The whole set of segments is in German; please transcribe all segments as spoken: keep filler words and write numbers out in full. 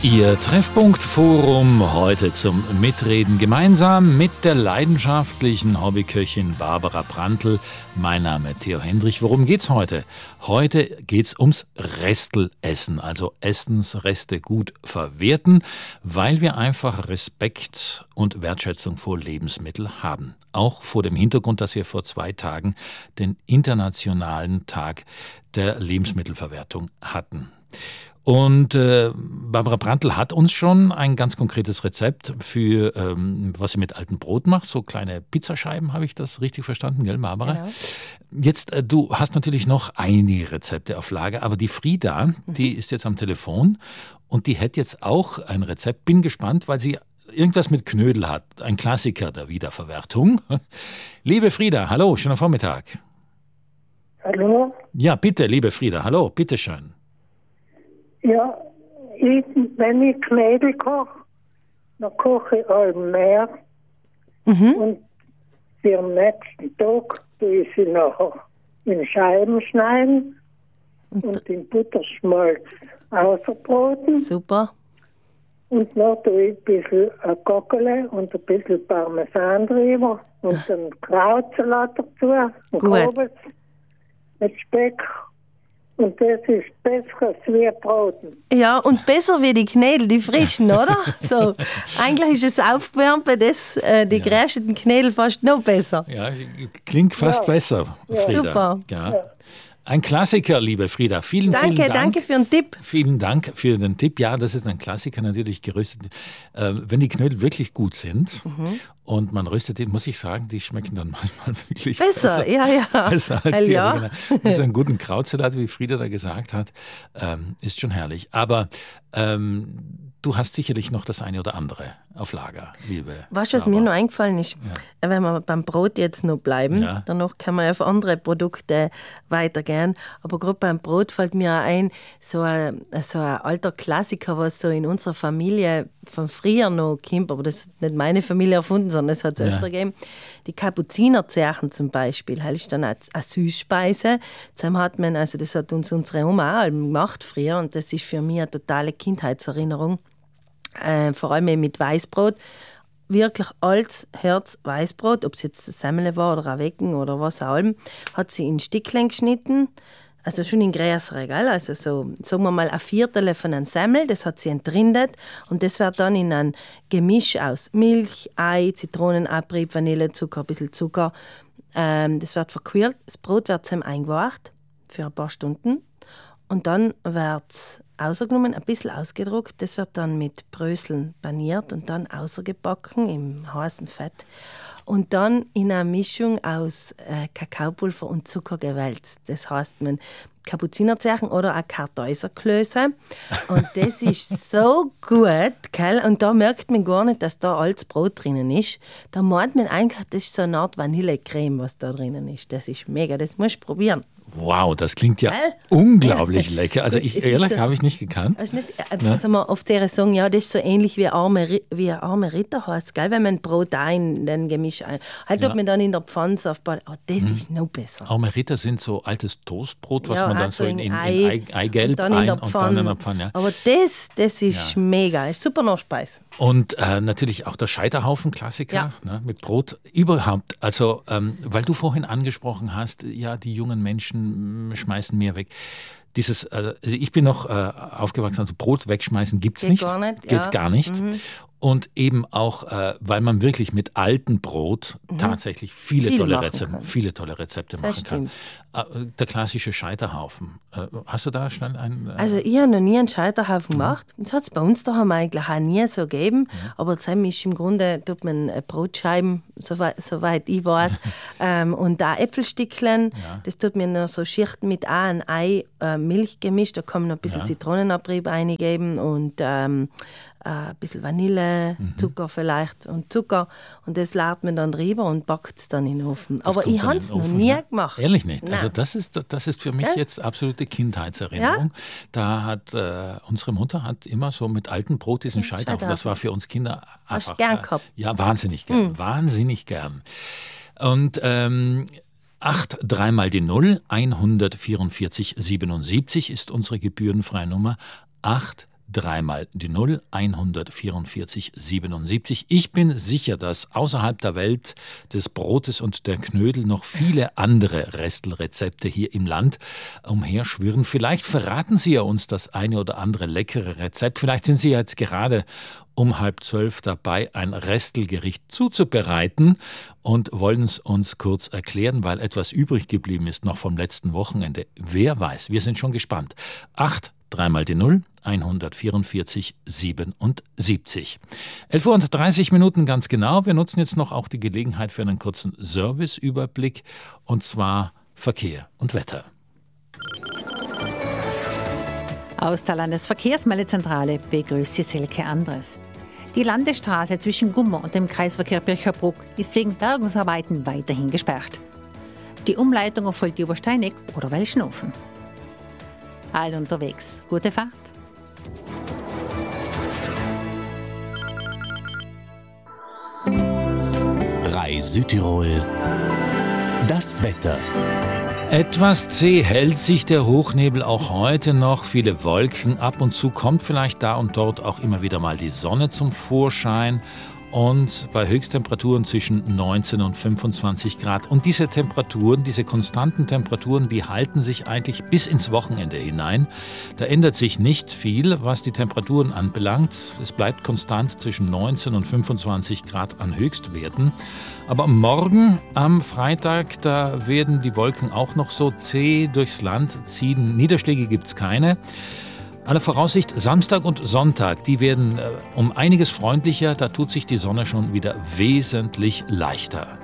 Ihr Treffpunktforum heute zum Mitreden gemeinsam mit der leidenschaftlichen Hobbyköchin Barbara Prantl. Mein Name Theo Hendrich. Worum geht's heute? Heute geht's ums Restelessen, also Essensreste gut verwerten, weil wir einfach Respekt und Wertschätzung vor Lebensmitteln haben. Auch vor dem Hintergrund, dass wir vor zwei Tagen den Internationalen Tag der Lebensmittelverwertung hatten. Und äh, Barbara Prantl hat uns schon ein ganz konkretes Rezept für, ähm, was sie mit altem Brot macht. So kleine Pizzascheiben, habe ich das richtig verstanden, gell, Barbara? Genau. Jetzt, äh, du hast natürlich noch einige Rezepte auf Lager, aber die Frieda, mhm. die ist jetzt am Telefon und die hätte jetzt auch ein Rezept. Bin gespannt, weil sie irgendwas mit Knödel hat. Ein Klassiker der Wiederverwertung. Liebe Frieda, hallo, schönen Vormittag. Hallo? Ja, bitte, liebe Frieda, hallo, bitteschön. Ja, ich, wenn ich Knödel koche, dann koche ich halb mehr. Mhm. Und für den nächsten Tag tue ich sie nachher in Scheiben schneiden und, und in Butterschmalz ausbraten. Super. Und dann tue ich ein bisschen Gockel und ein bisschen Parmesan drüber und einen Krautsalat dazu, einen Kürbis mit Speck. Und das ist besser als wir Broten. Ja, und besser wie die Knödel, die frischen, oder? So, eigentlich ist es aufgewärmt, das, äh, die ja. gerösteten Knödel fast noch besser. Ja, klingt fast ja. besser, Frieda. Ja. Super. Ja. Ja. Ein Klassiker, liebe Frieda. Vielen, danke, vielen Dank. Danke für den Tipp. Vielen Dank für den Tipp. Ja, das ist ein Klassiker, natürlich geröstet. Äh, wenn die Knödel wirklich gut sind mhm. und man röstet die, muss ich sagen, die schmecken dann manchmal wirklich besser. Besser, ja, ja. Besser als die ja. Original. Und so einen guten Krautsalat, wie Frieda da gesagt hat, ähm, ist schon herrlich. Aber ähm, du hast sicherlich noch das eine oder andere auf Lager, liebe. Weißt du, was mir noch eingefallen ist? Ja. Wenn wir beim Brot jetzt noch bleiben, ja. danach kann man auf andere Produkte weitergehen. Aber gerade beim Brot fällt mir auch ein, so ein, so ein alter Klassiker, was so in unserer Familie von früher noch kommt, aber das hat nicht meine Familie erfunden, sondern es hat es ja. öfter gegeben. Die Kapuzinerzerchen zum Beispiel, das ist dann eine Süßspeise. Zusammen hat man, also das hat uns unsere Oma auch gemacht früher und das ist für mich eine totale Kindheitserinnerung. Äh, vor allem mit Weißbrot. Wirklich altes Herz-Weißbrot, ob es jetzt Semmel war oder ein Wecken oder was auch immer, hat sie in Stückchen geschnitten. Also schon in größere, gell? Also so, sagen wir mal, ein Viertel von einem Semmel, das hat sie entrindet und das wird dann in ein Gemisch aus Milch, Ei, Zitronenabrieb, Vanillezucker, ein bisschen Zucker. Ähm, das wird verquirlt, das Brot wird zusammen eingewacht für ein paar Stunden und dann wird es ausgenommen, ein bisschen ausgedruckt. Das wird dann mit Bröseln paniert und dann ausgebacken im heißen Fett. Und dann in einer Mischung aus äh, Kakaopulver und Zucker gewälzt. Das heißt, man Kapuzinerzerchen oder auch Kartäuserklöße. Und das ist so gut, gell? Und da merkt man gar nicht, dass da altes Brot drinnen ist. Da meint man eigentlich, das ist so eine Art Vanillecreme, was da drinnen ist. Das ist mega, das musst du probieren. Wow, das klingt ja Gell? unglaublich lecker. Also ich, ehrlich, so, habe ich nicht gekannt. Also, nicht, also man oft sagen, ja, das ist so ähnlich wie arme, wie arme Ritter heißt, gell? Wenn man Brot da in den Gemisch ein. Halt, ja. ob man dann in der Pfanne so aufbaut. Oh, das hm. ist noch besser. Arme Ritter sind so altes Toastbrot, was ja, man dann also so in, in, in Ei, Ei, Eigelb und dann ein in der und dann in der Pfanne. Ja. Aber das, das ist ja. mega, ist super Nachspeis. Und äh, natürlich auch der Scheiterhaufen-Klassiker ja. ne, mit Brot. Überhaupt, also ähm, weil du vorhin angesprochen hast, ja, die jungen Menschen schmeißen mehr weg. Dieses, also ich bin noch äh, aufgewachsen, also Brot wegschmeißen gibt es nicht. Gar nicht. Geht ja. gar nicht. Mhm. Und eben auch, äh, weil man wirklich mit altem Brot mhm. tatsächlich viele, Viel tolle Rezepte, viele tolle Rezepte das machen stimmt. kann. Äh, der klassische Scheiterhaufen. Äh, hast du da schnell einen? Äh also ich habe noch nie einen Scheiterhaufen mhm. gemacht. Das hat es bei uns daheim eigentlich auch nie so gegeben. Mhm. Aber zusammen ist im Grunde, tut man Brotscheiben, soweit, soweit ich weiß, ähm, und da Äpfelstückchen. Ja. Das tut man noch so Schichten mit auch ein Ei, äh, Milch gemischt. Da kann man noch ein bisschen ja. Zitronenabrieb reingeben und ähm, ein bisschen Vanille, mhm. Zucker vielleicht und Zucker. Und das lädt man dann drüber und backt es dann in den Ofen. Das Aber ich habe es noch nie ja? gemacht. Ehrlich nicht? Nein. Also das ist, das ist für mich ja? jetzt absolute Kindheitserinnerung. Ja? Da hat äh, unsere Mutter hat immer so mit altem Brot diesen Scheiterhaufen. Das war für uns Kinder einfach... Hast du gern gehabt? Äh, ja, wahnsinnig gern. Mhm. Wahnsinnig gern. Und... Ähm, acht, dreimal die Null, hundertvierundvierzig siebenundsiebzig ist unsere gebührenfreie Nummer. acht, dreimal die null hundertvierundvierzig siebenundsiebzig. Ich bin sicher, dass außerhalb der Welt des Brotes und der Knödel noch viele andere Restelrezepte hier im Land umherschwirren. Vielleicht verraten Sie ja uns das eine oder andere leckere Rezept. Vielleicht sind Sie jetzt gerade um halb zwölf dabei, ein Restelgericht zuzubereiten und wollen es uns kurz erklären, weil etwas übrig geblieben ist noch vom letzten Wochenende. Wer weiß, wir sind schon gespannt. acht, dreimal die null, hundertvierundvierzig siebenundsiebzig. elf Uhr und dreißig Minuten ganz genau. Wir nutzen jetzt noch auch die Gelegenheit für einen kurzen Serviceüberblick, und zwar Verkehr und Wetter. Aus der Landesverkehrsmeldezentrale begrüßt Sie Silke Andres. Die Landesstraße zwischen Gummer und dem Kreisverkehr Bircherbruck ist wegen Bergungsarbeiten weiterhin gesperrt. Die Umleitung auf Volk-Obersteineck oder Welschnofen. All unterwegs. Gute Fahrt. Rai Südtirol. Das Wetter. Etwas zäh hält sich der Hochnebel auch heute noch. Viele Wolken. Ab und zu kommt vielleicht da und dort auch immer wieder mal die Sonne zum Vorschein. Und bei Höchsttemperaturen zwischen neunzehn und fünfundzwanzig Grad. Und diese Temperaturen, diese konstanten Temperaturen, die halten sich eigentlich bis ins Wochenende hinein. Da ändert sich nicht viel, was die Temperaturen anbelangt. Es bleibt konstant zwischen neunzehn und fünfundzwanzig Grad an Höchstwerten. Aber morgen am Freitag, da werden die Wolken auch noch so zäh durchs Land ziehen. Niederschläge gibt es keine. Aller Voraussicht Samstag und Sonntag, die werden äh, um einiges freundlicher, da tut sich die Sonne schon wieder wesentlich leichter.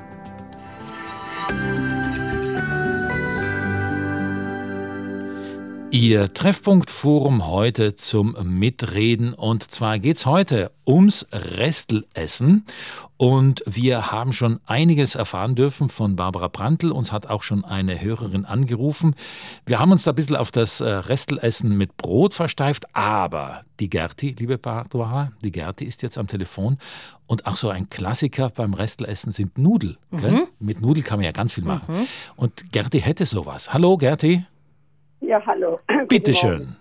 Ihr Treffpunktforum heute zum Mitreden, und zwar geht's heute ums Restelessen. Und wir haben schon einiges erfahren dürfen von Barbara Prantl. Uns hat auch schon eine Hörerin angerufen. Wir haben uns da ein bisschen auf das Restelessen mit Brot versteift. Aber die Gerti, liebe Barbara, die Gerti ist jetzt am Telefon. Und auch so ein Klassiker beim Restelessen sind Nudel. Mhm. Mit Nudel kann man ja ganz viel machen. Mhm. Und Gerti hätte sowas. Hallo Gerti. Ja, hallo. Bitte schön.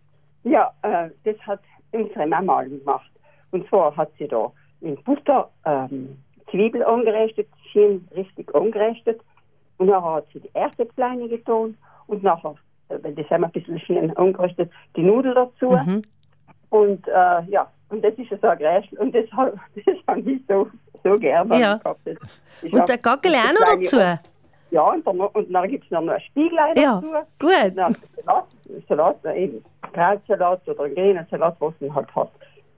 Ja, äh, das hat unsere Mama gemacht. Und zwar hat sie da in Butter ähm, Zwiebel angeröstet, schön richtig angeröstet. Und nachher hat sie die Erdäpfel getan. Und nachher, äh, weil das haben wir ein bisschen schön angeröstet, die Nudeln dazu. Mhm. Und äh, ja, und das ist ja so ein Gräschel. Und das habe das ich so, so gerne ja. gehabt. Das, und der Gagel auch noch dazu? Ja, und dann, und dann gibt es noch ein Spiegelei ja, dazu. Gut. Dann Salat, Salat, eben Krautsalat oder grünen Salat, was man halt hat.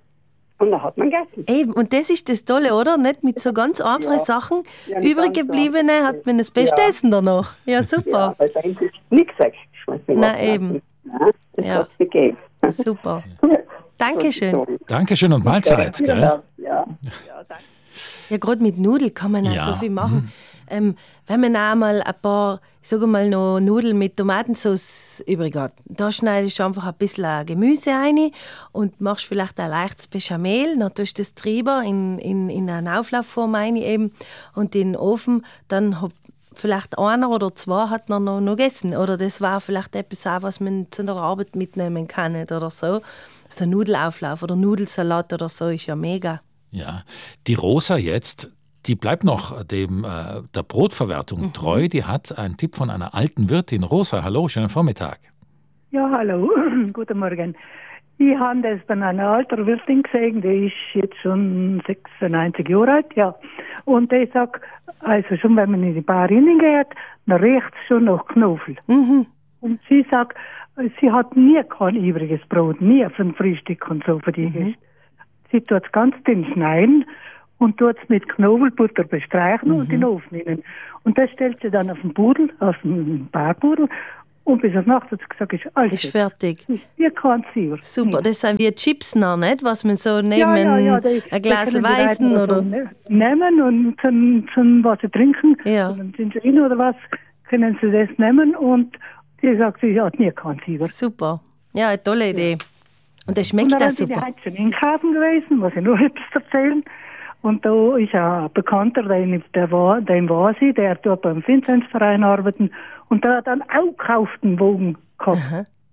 Und dann hat man gegessen. Eben, und das ist das Tolle, oder? Nicht mit so ganz einfachen ja. Sachen. Ja, übrig gebliebene hat man das beste ja. Essen danach. Ja, super. Ja, weil da ist nichts weggeschmissen. Nein, eben. Ja, das ja. hat es gegeben. Super. Dankeschön. Dankeschön und Mahlzeit. Gell? Ja, ja. Ja, danke. Ja, gerade mit Nudeln kann man auch ja. so viel machen. Mhm. Ähm, wenn man auch mal ein paar, ich sage mal noch Nudeln mit Tomatensauce übrig hat, da schneidest du einfach ein bisschen Gemüse rein und machst vielleicht ein leichtes Bechamel, dann tust du das drüber in, in, in eine Auflaufform rein eben und in den Ofen, dann hat vielleicht einer oder zwei hat noch, noch, noch gegessen. Oder das war vielleicht etwas auch, was man zu der Arbeit mitnehmen kann oder so. So ein Nudelauflauf oder Nudelsalat oder so ist ja mega. Ja, die Rosa jetzt, die bleibt noch dem, äh, der Brotverwertung mhm. treu. Die hat einen Tipp von einer alten Wirtin. Rosa, hallo, schönen Vormittag. Ja, hallo, guten Morgen. Ich habe das bei einer alten Wirtin gesehen, die ist jetzt schon sechsundneunzig Jahre alt, ja. Und die sagt, also schon wenn man in die Bar reingeht, dann riecht es schon nach Knoblauch. Mhm. Und sie sagt, sie hat nie kein übriges Brot, nie für ein Frühstück und so für die Gäste. Mhm. Sie tut es ganz dünn schneiden und tut es mit Knoblauchbutter bestreichen mhm. und in den Ofen nehmen. Und das stellt sie dann auf den Pudel, auf den Barbudel. Und bis auf Nacht hat sie gesagt, ist alles ist fertig. Ihr kann Sier. Super, das sind wie Chips noch, nicht? Was man so neben ja, ja, ja, das, ein Glas Weißen oder... Nehmen und zum, zum was sie trinken, ja. und Gingerin oder was, können sie das nehmen und die sagt, sie hat nie kein Fieber. Super, ja, eine tolle Idee. Ja. Und das schmeckt auch super. Und dann bin ich heute schon in Kaufen gewesen, muss ich nur etwas erzählen. Und da ist ein Bekannter, der, der war, der war sie, der tut beim Vinzenzverein arbeiten und der hat einen auch gekauften Wogen gehabt. Aha.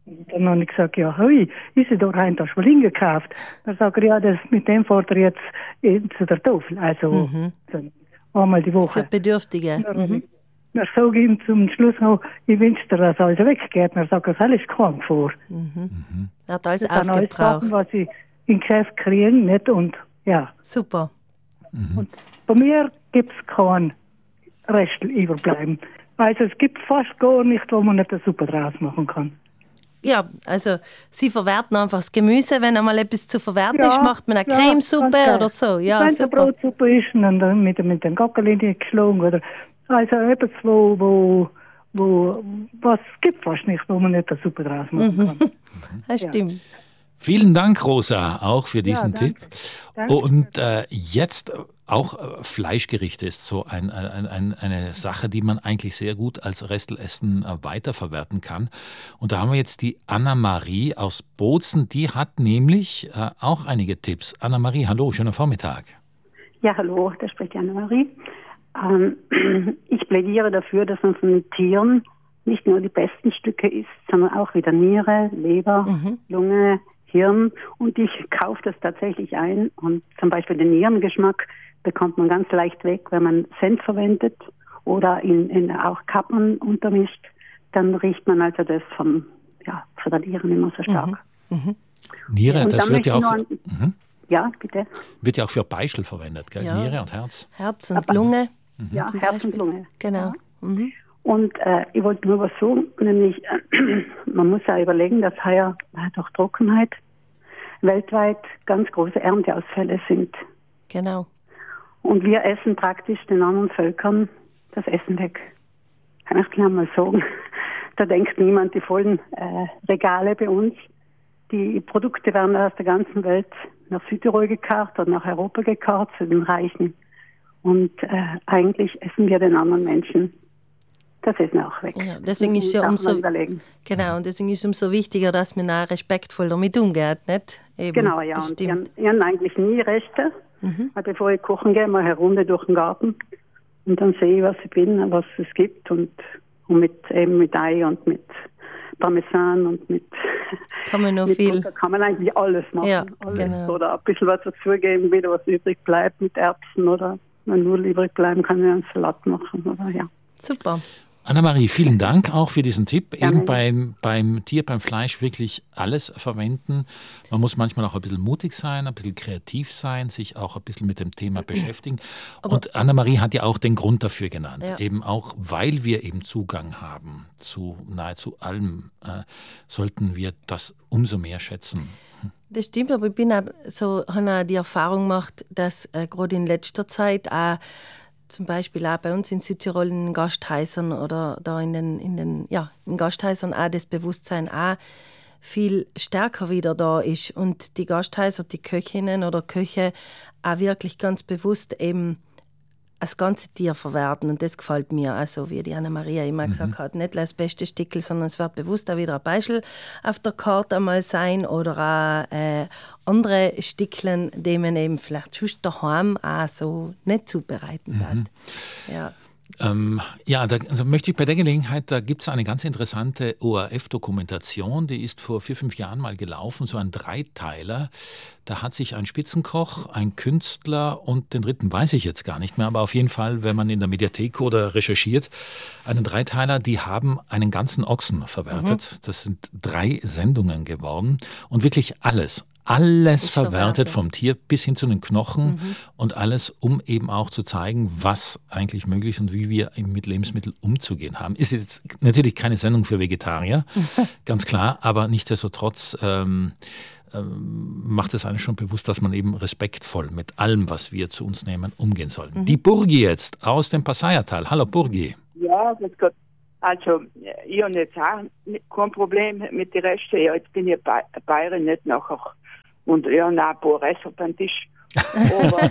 Und dann habe ich gesagt, ja, hey, ist sie da rein, da Schwerin gekauft? Dann sagt er, ja, das mit dem fährt er jetzt in, zu der Tafel, also Mhm. so, einmal die Woche. Für Bedürftige. Dann, Mhm. dann sage ich ihm zum Schluss noch, ich wünsche dir, dass alles weggeht. Dann sagt er, das ist krank vor. Mhm. Er hat alles Das sind alles aufgebraucht. Sachen, was ich in den Griff kriegen, nicht? Und ja, Super. und bei mir gibt es kein Restel überbleiben. Also es gibt fast gar nichts, wo man nicht eine Suppe draus machen kann. Ja, also Sie verwerten einfach das Gemüse, wenn einmal etwas zu verwerten Ja, ist, macht man eine ja, Cremesuppe ganz geil. oder so. Ja, wenn es eine super. Brotsuppe ist und dann mit, mit dem Gackerli geschlagen oder also etwas, wo, wo, wo was gibt fast nicht, wo man nicht eine Suppe draus machen kann. Das stimmt. Vielen Dank, Rosa, auch für diesen Ja, Tipp. danke. Und äh, jetzt auch äh, Fleischgerichte ist so ein, ein, ein, eine Sache, die man eigentlich sehr gut als Restelessen äh, weiterverwerten kann. Und da haben wir jetzt die Anna-Marie aus Bozen, die hat nämlich äh, auch einige Tipps. Anna-Marie, hallo, schönen Vormittag. Ja, hallo, da spricht die Anna-Marie. Ähm, ich plädiere dafür, dass man von den Tieren nicht nur die besten Stücke isst, sondern auch wieder Niere, Leber, Mhm. Lunge, Hirn. Und ich kaufe das tatsächlich ein. Und zum Beispiel den Nierengeschmack bekommt man ganz leicht weg, wenn man Senf verwendet oder in, in auch Kapern untermischt. Dann riecht man also das vom, ja, von der Nieren immer so stark. Mhm. Niere, Und das dann wird ja auch, möchte ich noch ein- Ja, bitte. wird ja auch für Beischel verwendet, gell? Ja. Niere und Herz. Herz und Lunge. Ja, zum Herz Beispiel. und Lunge. Genau. Mhm. Und äh, ich wollte nur was sagen, nämlich äh, man muss ja überlegen, dass heuer äh, durch Trockenheit weltweit ganz große Ernteausfälle sind. Genau. Und wir essen praktisch den anderen Völkern das Essen weg. Kann ich gleich mal sagen. Da denkt niemand, die vollen äh, Regale bei uns. Die Produkte werden aus der ganzen Welt nach Südtirol gekarrt und nach Europa gekarrt zu den Reichen. Und äh, eigentlich essen wir den anderen Menschen das Essen auch weg. Ja, deswegen ist ja Darf man umso, überlegen. genau, und deswegen ist es umso wichtiger, dass man auch respektvoll damit umgeht, nicht? Eben, Genau, ja. das Und die stimmt. haben, die haben eigentlich nie Rechte. Mhm. Weil bevor ich kochen gehe, mal eine Runde durch den Garten und dann sehe ich, was ich bin, was es gibt und, und mit eben mit Ei und mit Parmesan und mit Kann man noch mit viel. Butter kann man eigentlich alles machen. Ja, alles. genau. Oder ein bisschen was dazugeben, wieder was übrig bleibt mit Erbsen oder wenn nur übrig bleiben, kann ich einen Salat machen. Oder ja. Super. Anna-Marie, vielen Dank auch für diesen Tipp. Gerne. Eben beim, beim Tier, beim Fleisch wirklich alles verwenden. Man muss manchmal auch ein bisschen mutig sein, ein bisschen kreativ sein, sich auch ein bisschen mit dem Thema beschäftigen. Und Anna-Marie hat ja auch den Grund dafür genannt. Ja. Eben auch, weil wir eben Zugang haben zu nahezu allem, äh, sollten wir das umso mehr schätzen. Das stimmt, aber ich bin auch so, habe auch die Erfahrung gemacht, dass äh, gerade in letzter Zeit auch zum Beispiel auch bei uns in Südtirol in den Gasthäusern oder da in den, in den ja, in Gasthäusern auch das Bewusstsein auch viel stärker wieder da ist und die Gasthäuser, die Köchinnen oder Köche auch wirklich ganz bewusst eben das ganze Tier verwerten und das gefällt mir, also wie die Anna-Maria immer mhm. gesagt hat, nicht das beste Stickel, sondern es wird bewusst auch wieder ein Beispiel auf der Karte einmal sein oder auch äh, andere Stickeln, die man eben vielleicht schon daheim auch so nicht zubereiten hat. Mhm. Ja. Ähm, ja, da, da möchte ich bei der Gelegenheit, da gibt es eine ganz interessante O R F-Dokumentation, die ist vor vier, fünf Jahren mal gelaufen, so ein Dreiteiler. Da hat sich ein Spitzenkoch, ein Künstler und den dritten weiß ich jetzt gar nicht mehr, aber auf jeden Fall, wenn man in der Mediathek oder recherchiert, einen Dreiteiler, die haben einen ganzen Ochsen verwertet. Mhm. Das sind drei Sendungen geworden und wirklich alles. Alles verwertet, verwertet vom Tier bis hin zu den Knochen mhm. und alles, um eben auch zu zeigen, was eigentlich möglich ist und wie wir mit Lebensmitteln umzugehen haben. Ist jetzt natürlich keine Sendung für Vegetarier, ganz klar, aber nichtsdestotrotz ähm, ähm, macht es eigentlich schon bewusst, dass man eben respektvoll mit allem, was wir zu uns nehmen, umgehen soll. Mhm. Die Burgi jetzt aus dem Passaiertal. Hallo Burgi. Ja, das Gott. Also, ich habe jetzt auch kein Problem mit den Resten. Ja, jetzt bin ich bei Bayern nicht nachher. Und ja, noch ein paar Reste auf den Tisch. aber,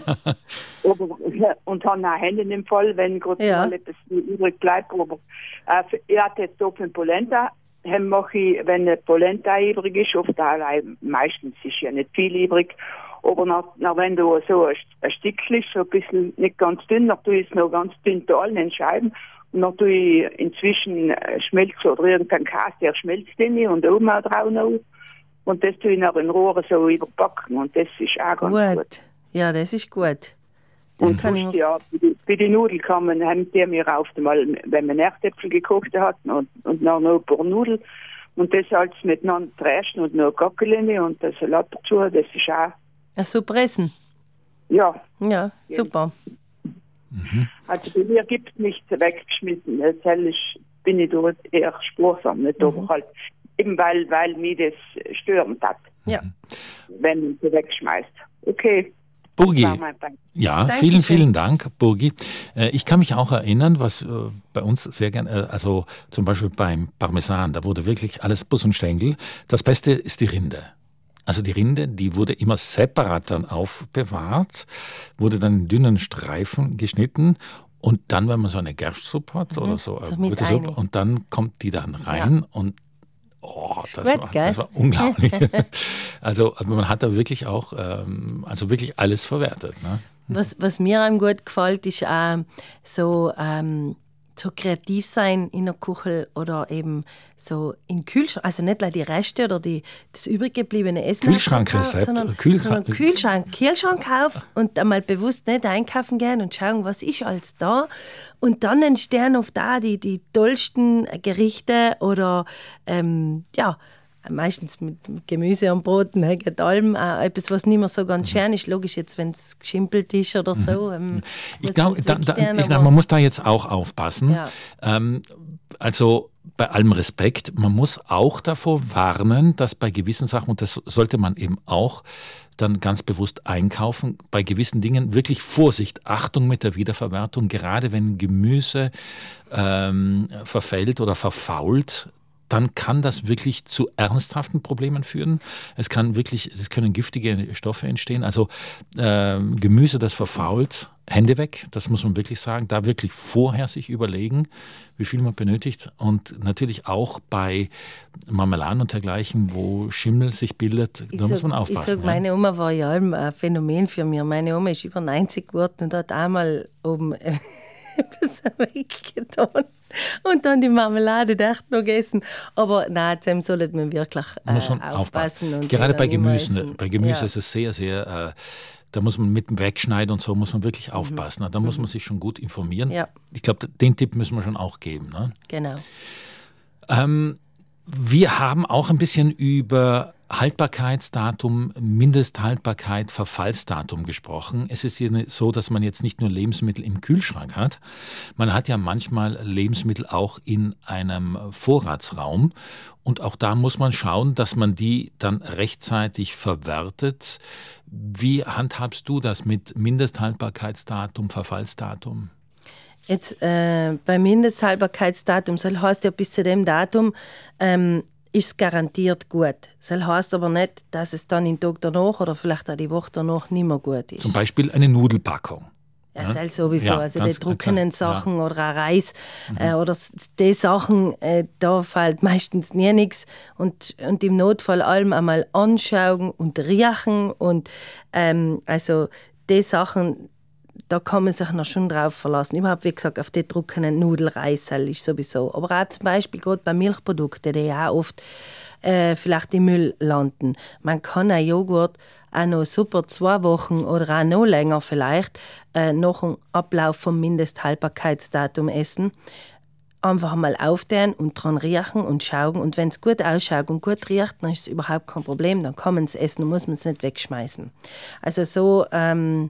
aber, und habe auch Hände im Fall, wenn gerade ja. mal etwas übrig bleibt. Aber äh, ich hatte jetzt hier für Polenta. Dann mache ich, wenn eine Polenta übrig ist, oft auch, meistens ist ja nicht viel übrig. Aber nach, nach, wenn du so ein, ein Stückchen, so ein bisschen nicht ganz dünn, dann tue ich es noch ganz dünn teilen in Scheiben dann tue ich inzwischen Schmelz oder irgendein Käse, der schmelzt in und oben auch drauf noch. Und das tue ich nach in Rohren so überbacken und das ist auch ganz gut. gut. Ja, das ist gut. Das und kann ich ja, bei den die Nudeln kann man, haben die mir auf einmal, wenn man Erdäpfel gekocht hat und, und dann noch ein paar Nudeln und das alles miteinander dreschen und noch Gockeln und der Salat dazu, das ist auch... Ein super Essen. Ja. Ja, super. Mhm. Also bei mir gibt es nichts weggeschmissen. Natürlich bin ich dort eher sparsam, nicht? Mhm. Aber halt eben weil, weil mich das störend hat. Ja. Wenn man sie wegschmeißt. Okay. Burgi, ja, Dankeschön. vielen, vielen Dank, Burgi. Ich kann mich auch erinnern, was bei uns sehr gerne, also zum Beispiel beim Parmesan, da wurde wirklich alles Bus und Stängel. Das Beste ist die Rinde. Also die Rinde, die wurde immer separat dann aufbewahrt, wurde dann in dünnen Streifen geschnitten und dann, wenn man so eine Gerstsuppe hat mhm. oder so eine gute Suppe, und dann kommt die dann rein ja. und oh, das, gut, war, das war unglaublich. Also man hat da wirklich auch, ähm, also wirklich alles verwertet. Ne? Was, was mir einem gut gefällt, ist auch so, ähm, so kreativ sein in der Küche oder eben so im Kühlschrank, also nicht die Reste oder die, das übrig gebliebene Essen, Kühlschrankrezept, sondern, Kühlschrank. sondern Kühlschrank, Kühlschrank kaufen und einmal bewusst nicht einkaufen gehen und schauen, was ist alles da. Und dann entstehen oft da die, die tollsten Gerichte oder ähm, ja, meistens mit Gemüse und Brot, ne, geht allem, äh, etwas, was nicht mehr so ganz schön ist. Logisch, jetzt, wenn es geschimpelt ist oder so. Ähm, ich glaube, da, da, ich glaub, man muss da jetzt auch aufpassen. Ja. Ähm, also bei allem Respekt, man muss auch davor warnen, dass bei gewissen Sachen, und das sollte man eben auch dann ganz bewusst einkaufen, bei gewissen Dingen wirklich Vorsicht, Achtung mit der Wiederverwertung, gerade wenn Gemüse ähm, verfällt oder verfault, dann kann das wirklich zu ernsthaften Problemen führen. Es kann wirklich, es können giftige Stoffe entstehen. Also äh, Gemüse, das verfault, Hände weg, das muss man wirklich sagen. Da wirklich vorher sich überlegen, wie viel man benötigt. Und natürlich auch bei Marmeladen und dergleichen, wo Schimmel sich bildet, ich da sag, muss man aufpassen. Ich sage, ja. meine Oma war ja ein Phänomen für mich. Meine Oma ist über neunzig geworden und hat einmal oben etwas weggetan. Und dann die Marmelade dachte noch gegessen. Aber nein, dem sollte man wirklich äh, muss man aufpassen. aufpassen. Und Gerade bei Gemüse. Bei Gemüse ja. ist es sehr, sehr, äh, da muss man mit dem Wegschneiden und so, muss man wirklich aufpassen. Mhm. Da muss man sich schon gut informieren. Ja. Ich glaube, den Tipp müssen wir schon auch geben. Ne? Genau. Ähm, wir haben auch ein bisschen über Haltbarkeitsdatum, Mindesthaltbarkeit, Verfallsdatum gesprochen. Es ist hier so, dass man jetzt nicht nur Lebensmittel im Kühlschrank hat, man hat ja manchmal Lebensmittel auch in einem Vorratsraum und auch da muss man schauen, dass man die dann rechtzeitig verwertet. Wie handhabst du das mit Mindesthaltbarkeitsdatum, Verfallsdatum? Jetzt äh, beim Mindesthaltbarkeitsdatum, das heißt ja bis zu dem Datum, ähm, ist es garantiert gut. Das heißt aber nicht, dass es dann den Tag danach oder vielleicht auch die Woche danach nicht mehr gut ist. Zum Beispiel eine Nudelpackung. Ja, das ist sowieso. Ja, also die trockenen klar. Sachen Ja. oder auch Reis Mhm. äh, oder die Sachen, äh, da fällt meistens nie nichts. Und, und im Notfall allem einmal anschauen und riechen. Und ähm, also die Sachen, da kann man sich noch schon drauf verlassen. Überhaupt, wie gesagt, auf die trockenen Nudelreis ist sowieso. Aber auch zum Beispiel gerade bei Milchprodukten, die ja auch oft äh, vielleicht im Müll landen. Man kann einen Joghurt auch noch super zwei Wochen oder auch noch länger vielleicht äh, nach dem Ablauf vom Mindesthaltbarkeitsdatum essen. Einfach mal aufdrehen und dran riechen und schauen. Und wenn es gut ausschaut und gut riecht, dann ist es überhaupt kein Problem. Dann kann man es essen und muss man es nicht wegschmeißen. Also so... Ähm,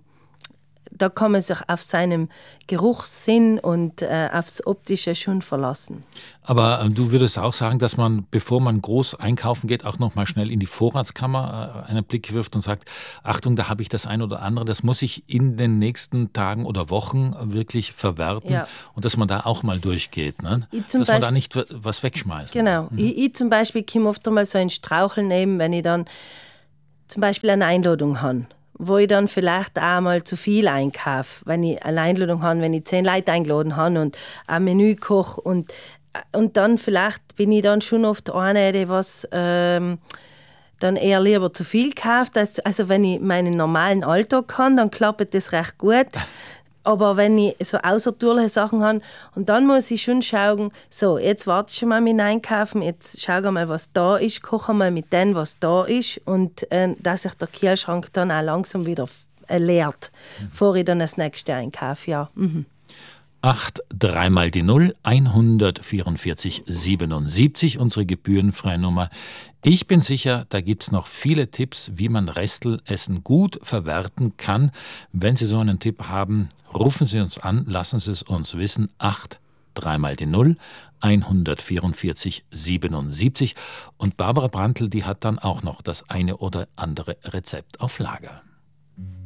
Da kann man sich auf seinen Geruchssinn und äh, aufs Optische schon verlassen. Aber äh, du würdest auch sagen, dass man, bevor man groß einkaufen geht, auch noch mal schnell in die Vorratskammer äh, einen Blick wirft und sagt, Achtung, da habe ich das ein oder andere, das muss ich in den nächsten Tagen oder Wochen wirklich verwerten. Ja. Und dass man da auch mal durchgeht, ne? Dass Beispiel, man da nicht w- was wegschmeißt. Genau. Mhm. Ich, ich zum Beispiel komme oft einmal so ein Straucheln nehmen, wenn ich dann zum Beispiel eine Einladung habe, wo ich dann vielleicht auch mal zu viel einkaufe, wenn ich eine Einladung habe, wenn ich zehn Leute eingeladen habe und ein Menü koche und, und dann vielleicht bin ich dann schon oft eine, die was ähm, dann eher lieber zu viel kauft. Also wenn ich meinen normalen Alltag kann, dann klappt das recht gut. Aber wenn ich so außertourliche Sachen habe, und dann muss ich schon schauen, so, jetzt warte ich schon mal mit Einkaufen, jetzt schau mal, was da ist, koche mal mit dem, was da ist, und äh, dass sich der Kühlschrank dann auch langsam wieder äh, leert, mhm. bevor ich dann das nächste einkaufe, ja. Mhm. acht, dreimal die null, hundertvierundvierzig siebenundsiebzig, unsere gebührenfreie Nummer. Ich bin sicher, da gibt es noch viele Tipps, wie man Restelessen gut verwerten kann. Wenn Sie so einen Tipp haben, rufen Sie uns an, lassen Sie es uns wissen. acht, dreimal die null, hundertvierundvierzig siebenundsiebzig. Und Barbara Prantl, die hat dann auch noch das eine oder andere Rezept auf Lager.